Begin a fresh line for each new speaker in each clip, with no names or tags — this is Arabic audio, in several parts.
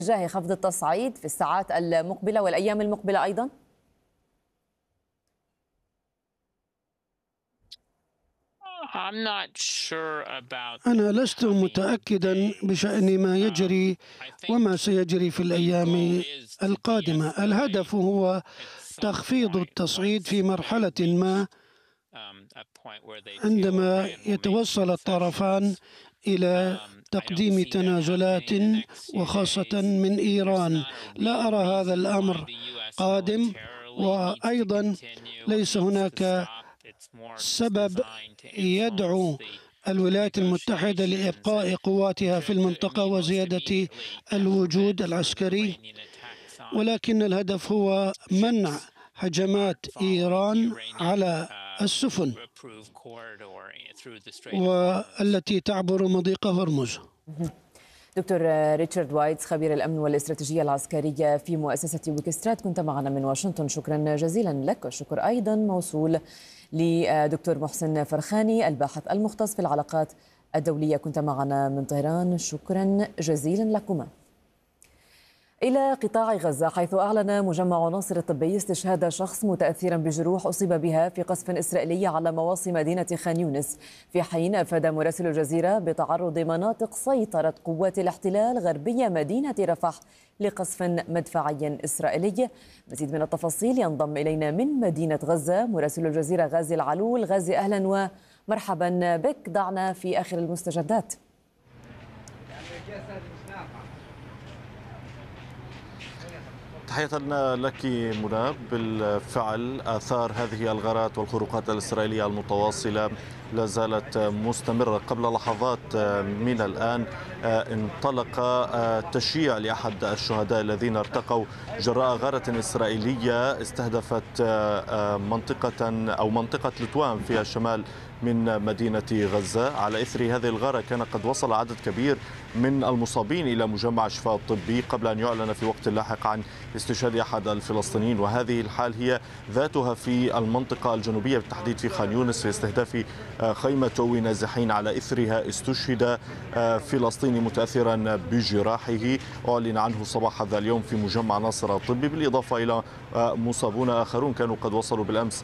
جاه خفض التصعيد في الساعات المقبلة والأيام المقبلة أيضا؟
أنا لست متأكدا بشأن ما يجري وما سيجري في الأيام القادمة. الهدف هو تخفيض التصعيد في مرحلة ما عندما يتوصل الطرفان إلى تقديم تنازلات، وخاصة من إيران. لا أرى هذا الأمر قادم، وأيضا ليس هناك سبب يدعو الولايات المتحدة لإبقاء قواتها في المنطقة وزيادة الوجود العسكري، ولكن الهدف هو منع هجمات إيران على السفن والتي تعبر مضيق هرمز.
دكتور ريتشارد وايتس، خبير الأمن والاستراتيجية العسكرية في مؤسسة ويكسترات، كنت معنا من واشنطن. شكرا جزيلا لك. والشكر أيضا موصول لدكتور محسن فرخاني، الباحث المختص في العلاقات الدولية، كنت معنا من طهران. شكرا جزيلا لكما. إلى قطاع غزة، حيث أعلن مجمع ناصر الطبي استشهاد شخص متأثرا بجروح أصيب بها في قصف إسرائيلي على مواصي مدينة خان يونس، في حين أفاد مراسل الجزيرة بتعرض مناطق سيطرة قوات الاحتلال غربية مدينة رفح لقصف مدفعي إسرائيلي. مزيد من التفاصيل ينضم إلينا من مدينة غزة مراسل الجزيرة غازي العلول. غازي، أهلا ومرحبا بك. ضعنا في آخر المستجدات.
تحية لك منى. بالفعل آثار هذه الغارات والخروقات الإسرائيلية المتواصلة لا زالت مستمرة. قبل لحظات من الآن انطلق تشييع لأحد الشهداء الذين ارتقوا جراء غارة إسرائيلية استهدفت منطقة لتوان في الشمال من مدينة غزة. على إثر هذه الغارة كان قد وصل عدد كبير من المصابين إلى مجمع الشفاء الطبي قبل أن يعلن في وقت لاحق عن استشهاد أحد الفلسطينيين. وهذه الحال هي ذاتها في المنطقة الجنوبية بالتحديد في خان يونس، في استهداف خيمة توي نازحين. على إثرها استشهد فلسطيني متأثرا بجراحه أعلن عنه صباح هذا اليوم في مجمع ناصر الطبي، بالإضافة إلى مصابون آخرون كانوا قد وصلوا بالأمس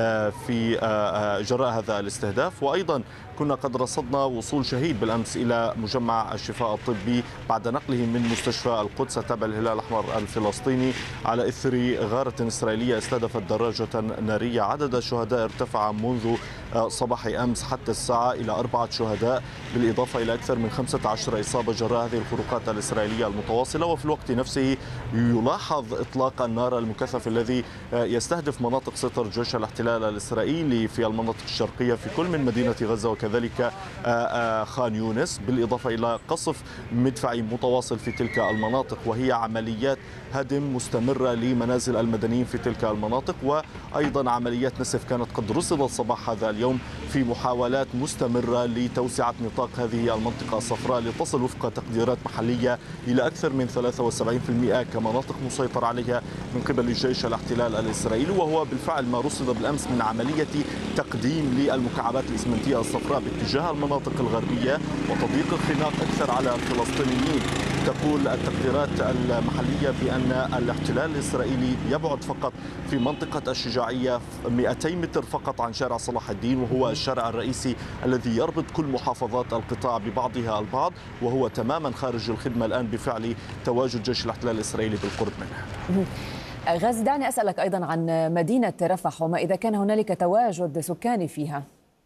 في جراء هذا الاستهداف. وأيضا كنا قد رصدنا وصول شهيد بالأمس إلى مجمع الشفاء الطبي بعد نقله من مستشفى القدس التابع للهلال الأحمر الفلسطيني على إثر غارة إسرائيلية استهدفت دراجة نارية. عدد الشهداء ارتفع منذ صباح أمس حتى الساعة إلى 4 شهداء، بالإضافة إلى أكثر من 15 إصابة جراء هذه الخروقات الإسرائيلية المتواصلة. وفي الوقت نفسه يلاحظ إطلاق النار المكثف الذي يستهدف مناطق سيطرة جيش الاحتلال الإسرائيلي في المناطق الشرقية في كل من مدينة غزة وكذلك خان يونس، بالإضافة إلى قصف مدفعي متواصل في تلك المناطق، وهي عمليات هدم مستمرة لمنازل المدنيين في تلك المناطق. وأيضا عمليات نسف كانت قد رصدت صباح هذا اليوم في محاولات مستمرة لتوسعة نطاق هذه المنطقة الصفراء لتصل وفق تقديرات محلية إلى أكثر من 73% كمناطق مسيطر عليها من قبل جيش الاحتلال الإسرائيلي. وهو بالفعل ما رصد بالأمس من عملية تقديم للمكعبات الإسمنتية الصفراء باتجاه المناطق الغربية وتضييق الخناق أكثر على الفلسطينيين. تقول التقديرات المحلية بأن الاحتلال الإسرائيلي يبعد فقط في منطقة الشجاعية 200 متر فقط عن شارع صلاح الدين، وهو الشارع الرئيسي الذي يربط كل محافظات القطاع ببعضها البعض، وهو تماما خارج الخدمة الآن بفعل تواجد جيش الاحتلال الإسرائيلي بالقرب منه.
غازي، دعني أسألك أيضا عن مدينة رفح وما إذا كان هنالك تواجد سكاني فيها.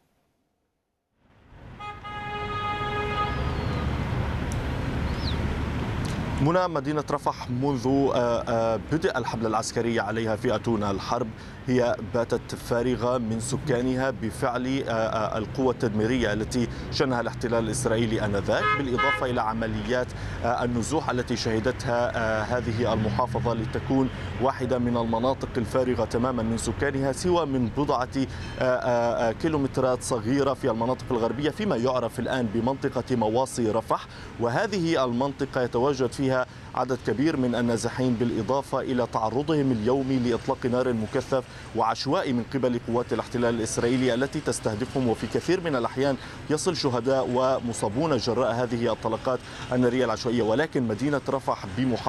منى، مدينة رفح منذ بدء الحملة العسكرية عليها فئة الحرب هي باتت فارغة من سكانها بفعل القوة التدميرية التي شنها الاحتلال الإسرائيلي آنذاك، بالإضافة إلى عمليات النزوح التي شهدتها هذه المحافظة لتكون واحدة من المناطق الفارغة تماما من سكانها، سوى من بضعة كيلومترات صغيرة في المناطق الغربية فيما يعرف الآن بمنطقة مواصي رفح. وهذه المنطقة يتواجد فيها فيها عدد كبير من النازحين، بالإضافة إلى تعرضهم اليومي لإطلاق نار مكثف وعشوائي من قبل قوات الاحتلال الإسرائيلي التي تستهدفهم، وفي كثير من الأحيان يصل شهداء ومصابون جراء هذه الطلقات النارية العشوائية. ولكن مدينة رفح